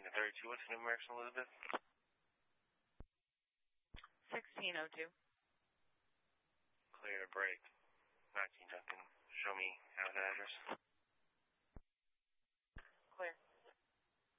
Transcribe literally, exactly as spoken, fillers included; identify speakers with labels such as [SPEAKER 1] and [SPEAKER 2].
[SPEAKER 1] to thirty-two. What's the numerics, Elizabeth?
[SPEAKER 2] sixteen oh two.
[SPEAKER 1] Clear to break. nineteen Duncan. Show me how the address.